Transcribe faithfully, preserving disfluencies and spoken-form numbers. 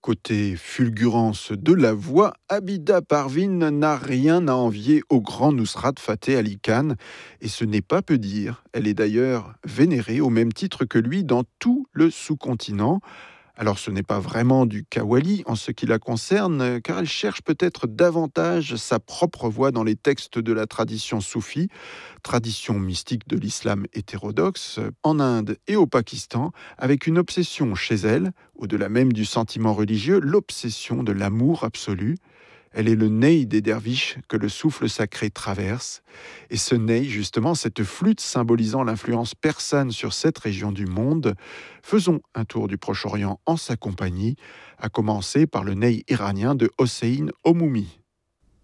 Côté fulgurance de la voix, Abida Parvin n'a rien à envier au grand Nusrat Fateh Ali Khan, et ce n'est pas peu dire. Elle est d'ailleurs vénérée au même titre que lui dans tout le sous-continent. Alors ce n'est pas vraiment du kawali en ce qui la concerne, car elle cherche peut-être davantage sa propre voix dans les textes de la tradition soufie, tradition mystique de l'islam hétérodoxe, en Inde et au Pakistan, avec une obsession chez elle, au-delà même du sentiment religieux, l'obsession de l'amour absolu. Elle est le ney des derviches que le souffle sacré traverse. Et ce ney, justement, cette flûte symbolisant l'influence persane sur cette région du monde, faisons un tour du Proche-Orient en sa compagnie, à commencer par le ney iranien de Hossein Omoumi.